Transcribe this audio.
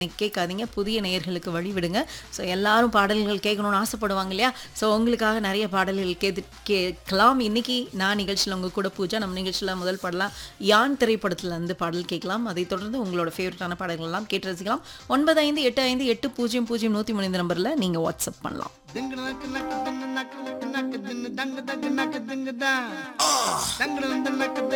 கேட்காதீங்க. புதிய நேயர்களுக்கு வழி விடுங்க. ஸோ எல்லாரும் பாடல்கள் கேட்கணும்னு ஆசைப்படுவாங்க இல்லையா? ஸோ உங்களுக்காக நிறைய பாடல்கள் கேட்கலாம். இன்னைக்கு நான் நிகழ்ச்சியில் உங்க கூட பூஜா. நம்ம நிகழ்ச்சியில் முதல் பாடலாம் யான் திரைப்படத்துல இருந்து பாடல் கேட்கலாம். அதைத் தொடர்ந்து உங்களோட ஃபேவரட்டான பாடல்கள் எல்லாம் கேட்டு ரசிக்கலாம். 95858003 இந்த நம்பர்ல நீங்க வாட்ஸ்அப் பண்ணலாம்.